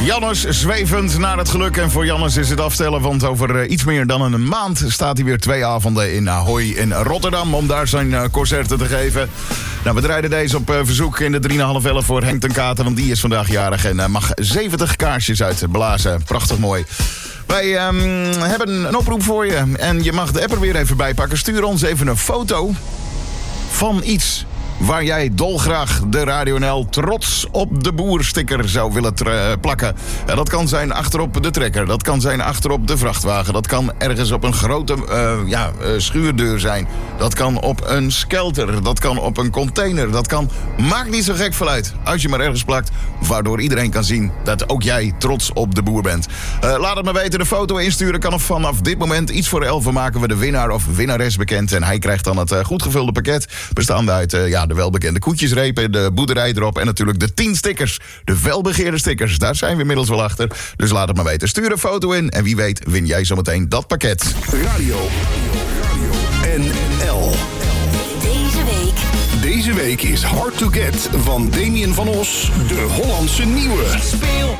Jannes zwevend naar het geluk. En voor Jannes is het afstellen, want over iets meer dan een maand staat hij weer 2 avonden in Ahoy in Rotterdam om daar zijn concerten te geven. Nou, we draaien deze op verzoek in de 3,5 voor Henk ten Katen, want die is vandaag jarig en mag 70 kaarsjes uitblazen. Prachtig mooi. Wij hebben een oproep voor je en je mag de app er weer even bij pakken. Stuur ons even een foto van iets waar jij dolgraag de Radio NL trots op de boer sticker zou willen plakken. En dat kan zijn achterop de trekker, dat kan zijn achterop de vrachtwagen, dat kan ergens op een grote schuurdeur zijn, dat kan op een skelter, dat kan op een container, dat kan, maakt niet zo gek veel uit als je maar ergens plakt, waardoor iedereen kan zien dat ook jij trots op de boer bent. Laat het maar weten, de foto insturen kan vanaf dit moment. Iets voor 11 maken we de winnaar of winnares bekend en hij krijgt dan het goed gevulde pakket, bestaande uit de welbekende koetjesrepen, de boerderij erop en natuurlijk de 10 stickers. De welbegeerde stickers, daar zijn we inmiddels wel achter. Dus laat het maar weten. Stuur een foto in en wie weet win jij zometeen dat pakket. Radio NL. Deze week is Hard to Get van Damien van Os, de Hollandse nieuwe.